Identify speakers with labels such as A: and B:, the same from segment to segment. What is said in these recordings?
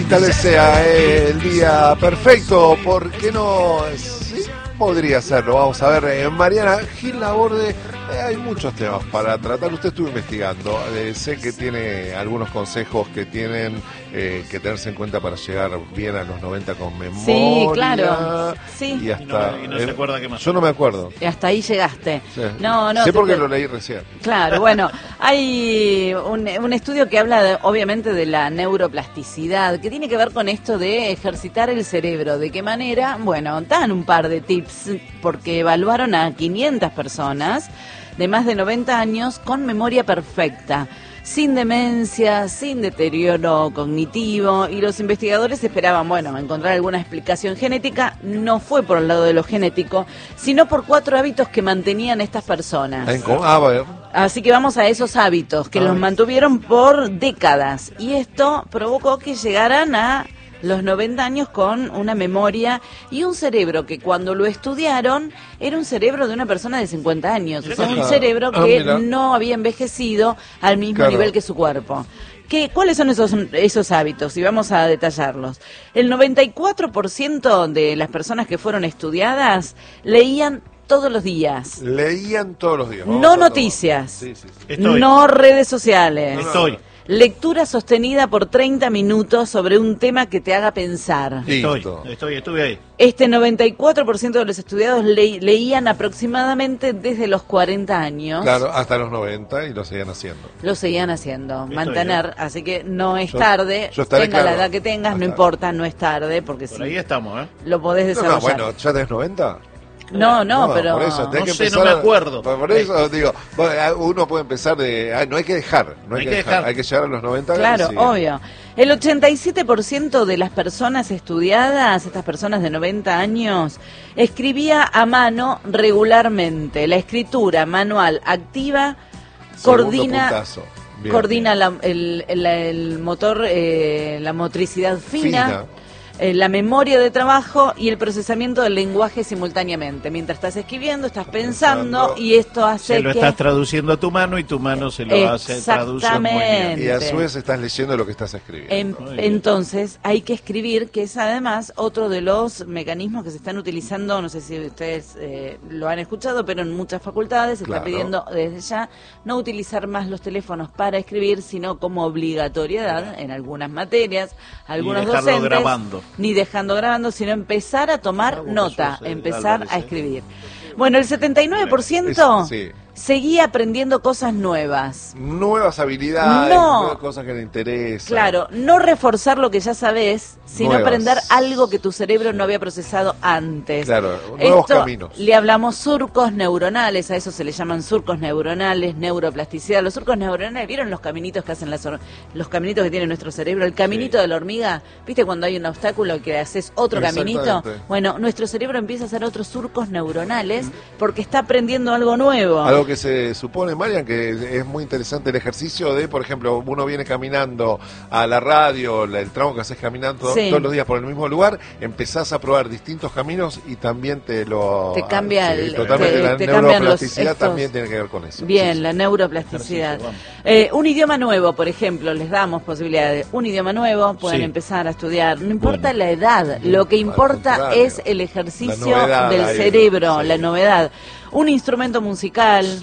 A: tal vez sea el día perfecto, ¿por qué no? Sí, podría serlo. Vamos a ver, Mariana Gil Laborde, hay muchos temas para tratar. Usted estuvo investigando, sé que tiene algunos consejos que tienen que tenerse en cuenta para llegar bien a los 90 con memoria.
B: Sí, claro. Sí.
A: Y hasta
C: y no se acuerda qué más.
A: Yo no me acuerdo.
B: Hasta ahí llegaste.
A: Sí.
B: No,
A: sé porque lo leí recién.
B: Claro, bueno, hay un estudio que habla obviamente de la neuroplasticidad, que tiene que ver con esto de ejercitar el cerebro. ¿De qué manera? Bueno, dan un par de tips, porque evaluaron a 500 personas de más de 90 años con memoria perfecta, sin demencia, sin deterioro cognitivo, y los investigadores esperaban, bueno, encontrar alguna explicación genética. No fue por el lado de lo genético, sino por 4 hábitos que mantenían estas personas.
A: A ver.
B: Así que vamos a esos hábitos que los mantuvieron por décadas, y esto provocó que llegaran a los 90 años con una memoria y un cerebro que cuando lo estudiaron era un cerebro de una persona de 50 años, o sea, un cerebro que no había envejecido al mismo nivel que su cuerpo. ¿Cuáles son esos hábitos? Y vamos a detallarlos. El 94% de las personas que fueron estudiadas leían todos los días.
A: Leían todos los días.
B: No noticias,
A: sí.
B: no redes sociales.
C: Estoy.
B: Lectura sostenida por 30 minutos sobre un tema que te haga pensar.
C: Estuve ahí.
B: Este 94% de los estudiados leían aproximadamente desde los 40 años.
A: Claro, hasta los 90 y lo seguían haciendo.
B: Lo seguían haciendo, mantener, así que no es tarde,
A: estaré,
B: tenga la edad que tengas, no importa, no es tarde, porque
C: por ahí estamos,
B: lo podés desarrollar.
A: Bueno, ¿ya tenés 90?
B: No, pero...
A: Por eso,
C: no sé, no me acuerdo.
A: Por eso digo, uno puede empezar de... no hay que dejar, hay que dejar. Hay que llegar a los 90.
B: Claro, obvio. El 87% de las personas estudiadas, estas personas de 90 años, escribía a mano regularmente. La escritura manual activa coordina el motor, la motricidad fina. La memoria de trabajo y el procesamiento del lenguaje simultáneamente. Mientras estás escribiendo, estás pensando, y esto hace
C: que... lo estás traduciendo a tu mano y tu mano se lo hace traducción muy bien.
A: Y a su vez estás leyendo lo que estás escribiendo.
B: Entonces, hay que escribir, que es además otro de los mecanismos que se están utilizando, no sé si ustedes lo han escuchado, pero en muchas facultades se está pidiendo desde ya no utilizar más los teléfonos para escribir, sino como obligatoriedad en algunas materias, algunos docentes. Ni dejando grabando, sino empezar a tomar nota, empezar a escribir. Bueno, el 79% seguía aprendiendo cosas nuevas.
A: Nuevas habilidades, nuevas cosas que le interesan.
B: Claro, no reforzar lo que ya sabés, sino aprender algo que tu cerebro no había procesado antes.
A: Claro, nuevos caminos.
B: Le hablamos surcos neuronales, a eso se le llaman surcos neuronales, neuroplasticidad. Los surcos neuronales, ¿vieron los caminitos que hacen los caminitos que tiene nuestro cerebro? El caminito de la hormiga, ¿viste cuando hay un obstáculo que haces otro caminito? Bueno, nuestro cerebro empieza a hacer otros surcos neuronales porque está aprendiendo algo nuevo.
A: Algo que se supone, Marian, que es muy interesante el ejercicio de, por ejemplo, uno viene caminando a la radio, el tramo que haces caminando todos los días por el mismo lugar, empezás a probar distintos caminos y también te cambia totalmente. La neuroplasticidad también tiene que ver con eso.
B: Bien, la neuroplasticidad. Un idioma nuevo, por ejemplo, les damos posibilidades. Un idioma nuevo, pueden empezar a estudiar. No importa la edad, lo que importa es el ejercicio del cerebro, la novedad. Un instrumento musical,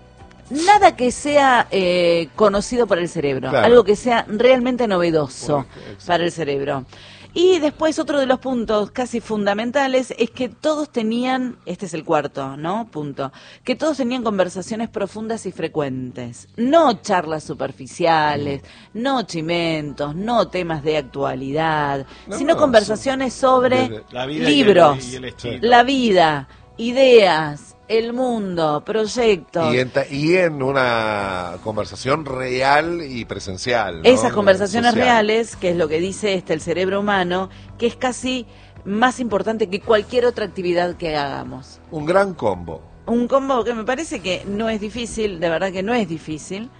B: nada que sea conocido por el cerebro, algo que sea realmente novedoso para el cerebro. Y después otro de los puntos casi fundamentales es que todos tenían, este es el cuarto, punto, que todos tenían conversaciones profundas y frecuentes, no charlas superficiales, no chimentos, no temas de actualidad, sino conversaciones sobre libros, la vida, ideas, el mundo, proyectos.
A: Y en una conversación real y presencial, ¿no?
B: Esas conversaciones reales, que es lo que dice el cerebro humano, que es casi más importante que cualquier otra actividad que hagamos.
A: Un gran combo.
B: Un combo que me parece que no es difícil, de verdad que no es difícil.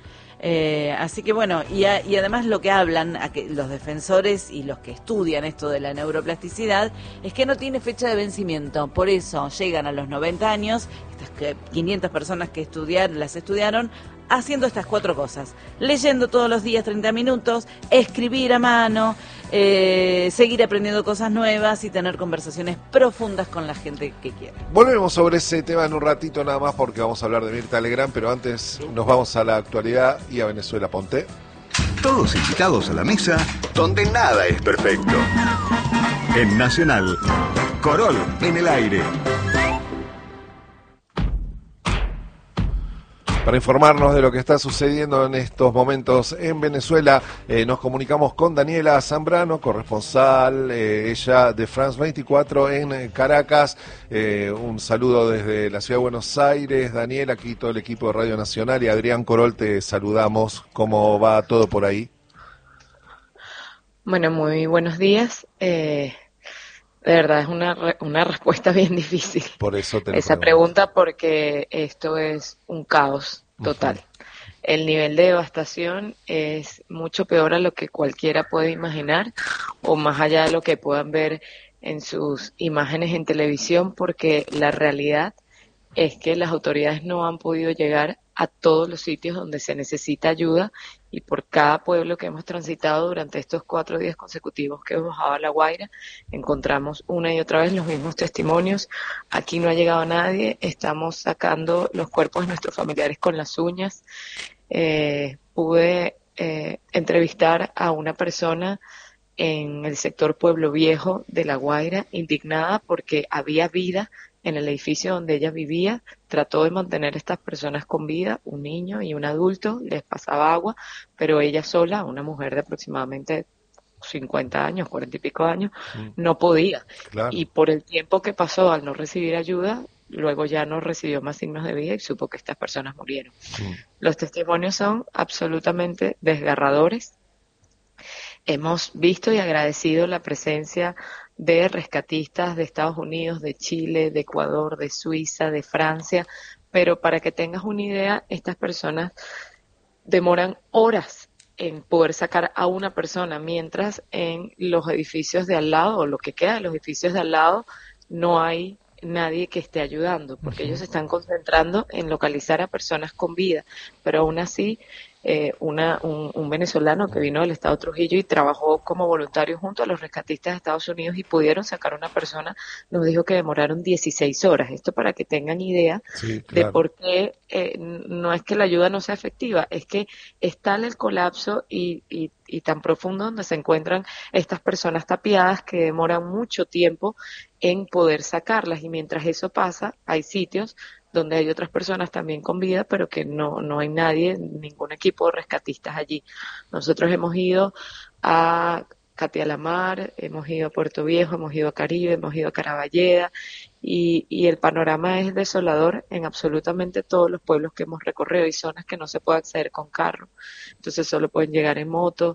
B: Así que bueno, y además lo que hablan los defensores y los que estudian esto de la neuroplasticidad es que no tiene fecha de vencimiento, por eso llegan a los 90 años, estas 500 personas que las estudiaron, haciendo estas 4 cosas: leyendo todos los días 30 minutos, escribir a mano, seguir aprendiendo cosas nuevas y tener conversaciones profundas con la gente que quiere.
A: Volvemos sobre ese tema en un ratito nada más, porque vamos a hablar de Mirta Legrand, pero antes nos vamos a la actualidad y a Venezuela. Ponte.
D: Todos invitados a la mesa donde nada es perfecto. En Nacional, Corol en el aire.
A: Para informarnos de lo que está sucediendo en estos momentos en Venezuela, nos comunicamos con Daniela Zambrano, corresponsal, ella de France 24 en Caracas. Un saludo desde la ciudad de Buenos Aires. Daniela, aquí todo el equipo de Radio Nacional y Adrián Corol, te saludamos. ¿Cómo va todo por ahí?
E: Bueno, muy buenos días. De verdad es una respuesta bien difícil.
A: Por eso te
E: esa pregunta, porque esto es un caos total. Uh-huh. El nivel de devastación es mucho peor a lo que cualquiera puede imaginar, o más allá de lo que puedan ver en sus imágenes en televisión, porque la realidad es que las autoridades no han podido llegar a todos los sitios donde se necesita ayuda, y por cada pueblo que hemos transitado durante estos 4 días consecutivos que hemos bajado a La Guaira, encontramos una y otra vez los mismos testimonios. Aquí no ha llegado nadie, estamos sacando los cuerpos de nuestros familiares con las uñas. Pude entrevistar a una persona en el sector Pueblo Viejo de La Guaira, indignada porque había vida en el edificio donde ella vivía. Trató de mantener a estas personas con vida, un niño y un adulto, les pasaba agua, pero ella sola, una mujer de aproximadamente 50 años, 40 y pico años, no podía. Claro. Y por el tiempo que pasó al no recibir ayuda, luego ya no recibió más signos de vida y supo que estas personas murieron. Los testimonios son absolutamente desgarradores. Hemos visto y agradecido la presencia de rescatistas de Estados Unidos, de Chile, de Ecuador, de Suiza, de Francia, pero para que tengas una idea, estas personas demoran horas en poder sacar a una persona, mientras en los edificios de al lado, o lo que queda de los edificios de al lado, no hay nadie que esté ayudando, porque ellos se están concentrando en localizar a personas con vida, pero aún así un venezolano que vino del estado Trujillo y trabajó como voluntario junto a los rescatistas de Estados Unidos y pudieron sacar a una persona, nos dijo que demoraron 16 horas. Esto para que tengan idea de por qué no es que la ayuda no sea efectiva, es que es tal el colapso y tan profundo donde se encuentran estas personas tapiadas que demoran mucho tiempo en poder sacarlas, y mientras eso pasa hay sitios donde hay otras personas también con vida, pero que no hay nadie, ningún equipo de rescatistas allí. Nosotros hemos ido a Catialamar, hemos ido a Puerto Viejo, hemos ido a Caribe, hemos ido a Caraballeda, y el panorama es desolador en absolutamente todos los pueblos que hemos recorrido. Hay zonas que no se puede acceder con carro, entonces solo pueden llegar en moto.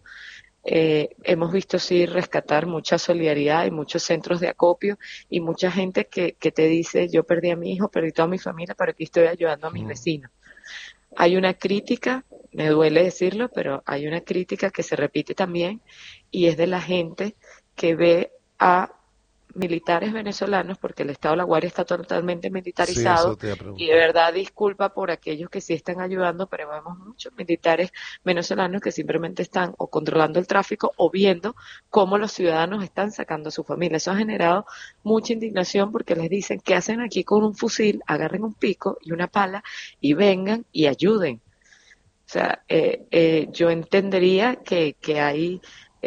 E: Hemos visto sí rescatar mucha solidaridad y muchos centros de acopio y mucha gente que te dice: yo perdí a mi hijo, perdí toda mi familia, pero aquí estoy ayudando a mis vecinos. Hay una crítica, me duele decirlo, pero hay una crítica que se repite también, y es de la gente que ve a militares venezolanos, porque el estado de La Guaira está totalmente militarizado, y de verdad disculpa por aquellos que sí están ayudando, pero vemos muchos militares venezolanos que simplemente están o controlando el tráfico o viendo cómo los ciudadanos están sacando a su familia. Eso ha generado mucha indignación, porque les dicen: ¿qué hacen aquí con un fusil? Agarren un pico y una pala y vengan y ayuden. O sea, yo entendería que hay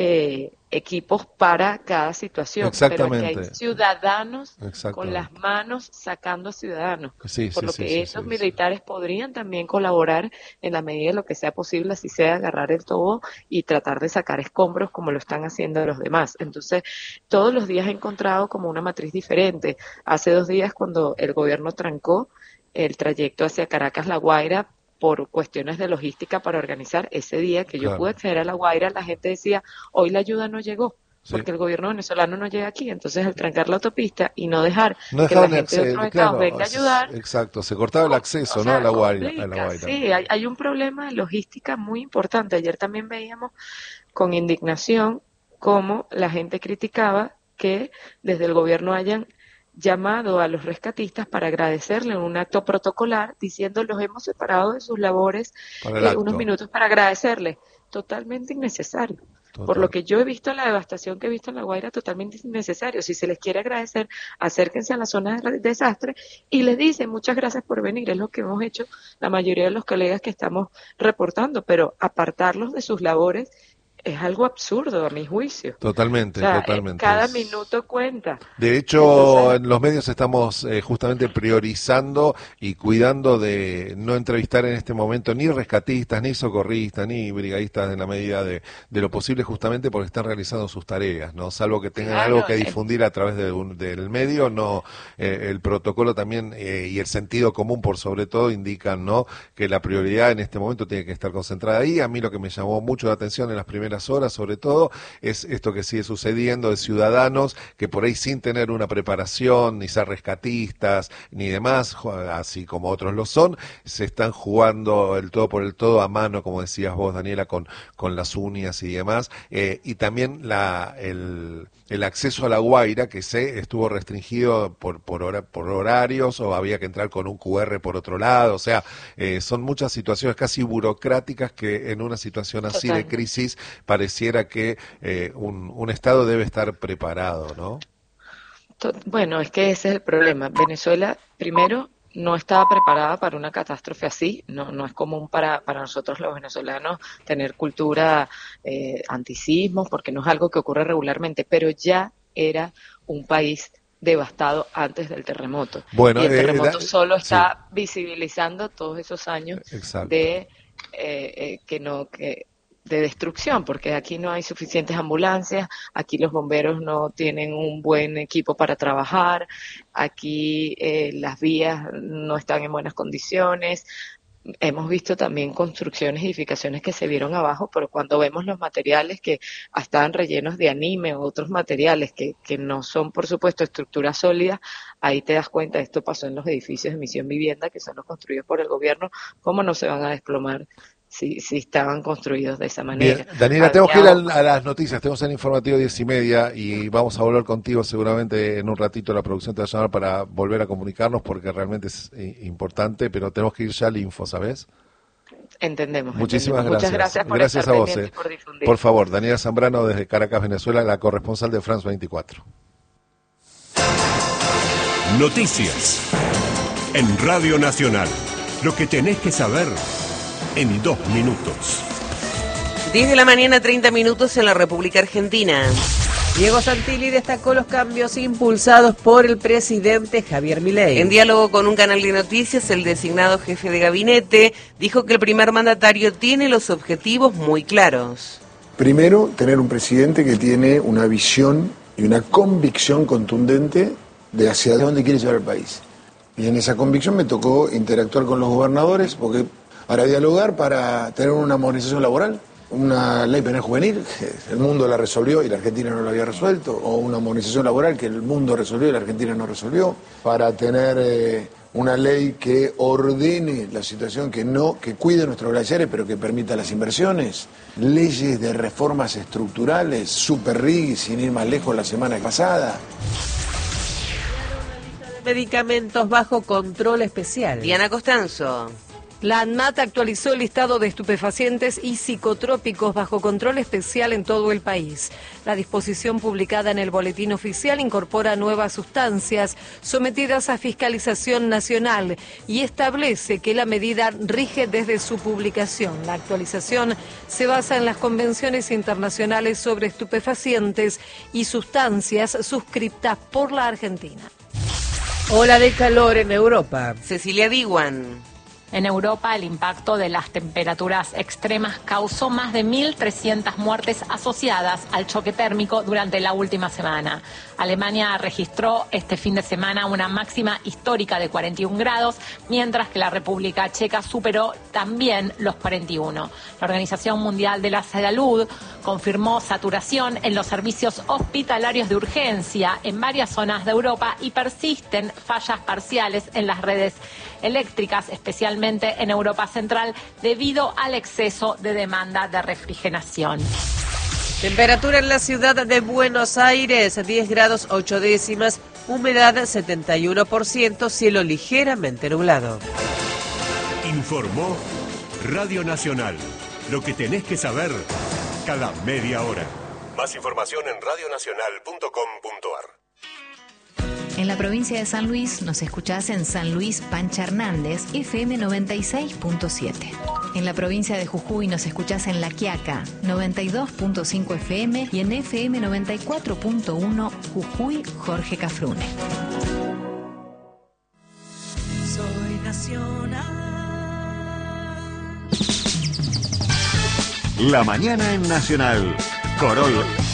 E: equipos para cada situación, pero que hay ciudadanos con las manos sacando a ciudadanos, por lo que esos militares podrían también colaborar en la medida de lo que sea posible, así sea agarrar el tobo y tratar de sacar escombros como lo están haciendo los demás. Entonces, todos los días he encontrado como una matriz diferente. Hace 2 días, cuando el gobierno trancó el trayecto hacia Caracas-La Guaira por cuestiones de logística para organizar ese día que yo pude acceder a La Guaira, la gente decía: hoy la ayuda no llegó, porque el gobierno venezolano no llega aquí. Entonces, al trancar la autopista y no dejar que la gente de otros estados venga a ayudar,
A: se cortaba el acceso, ¿no? A La Guaira.
E: Sí, hay un problema de logística muy importante. Ayer también veíamos con indignación cómo la gente criticaba que desde el gobierno hayan llamado a los rescatistas para agradecerle en un acto protocolar, diciendo los hemos separado de sus labores unos minutos para agradecerle. Totalmente innecesario. Total. Por lo que yo he visto, la devastación que he visto en La Guaira, totalmente innecesario. Si se les quiere agradecer, acérquense a la zona de desastre y les dicen muchas gracias por venir. Es lo que hemos hecho la mayoría de los colegas que estamos reportando, pero apartarlos de sus labores es algo absurdo a mi juicio.
A: Totalmente, totalmente.
E: Cada minuto cuenta.
A: De hecho, entonces, en los medios estamos justamente priorizando y cuidando de no entrevistar en este momento ni rescatistas, ni socorristas, ni brigadistas en la medida de lo posible, justamente porque están realizando sus tareas, ¿no? Salvo que tengan algo que difundir a través del medio, no, el protocolo también y el sentido común por sobre todo indican, ¿no?, que la prioridad en este momento tiene que estar concentrada ahí. A mí lo que me llamó mucho la atención en las primeras horas, sobre todo, es esto que sigue sucediendo de ciudadanos que por ahí sin tener una preparación, ni ser rescatistas, ni demás, así como otros lo son, se están jugando el todo por el todo a mano, como decías vos, Daniela, con las uñas y demás, y también el acceso a La Guaira, que se estuvo restringido por horarios, o había que entrar con un QR por otro lado, o sea, son muchas situaciones casi burocráticas que en una situación así de crisis pareciera que un Estado debe estar preparado, ¿no?
E: Bueno, es que ese es el problema. Venezuela, primero, no estaba preparada para una catástrofe así. No es común para nosotros los venezolanos tener cultura antisismos, porque no es algo que ocurre regularmente, pero ya era un país devastado antes del terremoto. Bueno, y el terremoto solo está visibilizando todos esos años de de destrucción, porque aquí no hay suficientes ambulancias, aquí los bomberos no tienen un buen equipo para trabajar, aquí las vías no están en buenas condiciones. Hemos visto también construcciones, edificaciones que se vieron abajo, pero cuando vemos los materiales que estaban rellenos de anime o otros materiales que no son, por supuesto, estructuras sólidas, ahí te das cuenta, esto pasó en los edificios de Misión Vivienda, que son los construidos por el gobierno, cómo no se van a desplomar si estaban construidos de esa manera.
A: Bien. Daniela, tenemos que ir a las noticias, tenemos el informativo 10:30 y vamos a volver contigo seguramente en un ratito. La producción te va a llamar para volver a comunicarnos porque realmente es importante, pero tenemos que ir ya al info, ¿sabes?
E: Entendemos.
A: Muchísimas gracias.
E: Muchas gracias por
A: estar a vos.
E: Por difundir.
A: Por favor, Daniela Zambrano desde Caracas, Venezuela, la corresponsal de France 24.
F: Noticias en Radio Nacional. Lo que tenés que saber en 2 minutos.
G: 10 de la mañana, 30 minutos en la República Argentina.
B: Diego Santilli destacó los cambios impulsados por el presidente Javier Milei.
G: En diálogo con un canal de noticias, el designado jefe de gabinete dijo que el primer mandatario tiene los objetivos muy claros.
H: Primero, tener un presidente que tiene una visión y una convicción contundente de hacia dónde quiere llevar el país. Y en esa convicción me tocó interactuar con los gobernadores para dialogar, para tener una modernización laboral, una ley penal juvenil, que el mundo la resolvió y la Argentina no la había resuelto, o una modernización laboral que el mundo resolvió y la Argentina no resolvió, para tener una ley que ordene la situación, que cuide nuestros glaciares, pero que permita las inversiones, leyes de reformas estructurales, super RIG, sin ir más lejos la semana pasada.
B: Medicamentos bajo control especial.
G: Diana Costanzo.
I: La ANMAT actualizó el listado de estupefacientes y psicotrópicos bajo control especial en todo el país. La disposición publicada en el Boletín Oficial incorpora nuevas sustancias sometidas a fiscalización nacional y establece que la medida rige desde su publicación. La actualización se basa en las convenciones internacionales sobre estupefacientes y sustancias suscritas por la Argentina.
B: Ola de calor en Europa.
G: Cecilia Diwan.
J: En Europa, el impacto de las temperaturas extremas causó más de 1.300 muertes asociadas al choque térmico durante la última semana. Alemania registró este fin de semana una máxima histórica de 41 grados, mientras que la República Checa superó también los 41. La Organización Mundial de la Salud confirmó saturación en los servicios hospitalarios de urgencia en varias zonas de Europa y persisten fallas parciales en las redes eléctricas, especialmente en Europa Central, debido al exceso de demanda de refrigeración.
K: Temperatura en la ciudad de Buenos Aires, 10 grados 8 décimas, humedad 71%, cielo ligeramente nublado.
F: Informó Radio Nacional. Lo que tenés que saber cada media hora. Más información en radionacional.com.ar.
L: En la provincia de San Luis nos escuchás en San Luis Pancha Hernández, FM 96.7. En la provincia de Jujuy nos escuchás en La Quiaca, 92.5 FM y en FM 94.1 Jujuy Jorge Cafrune.
M: Soy nacional.
D: La mañana en Nacional. Corol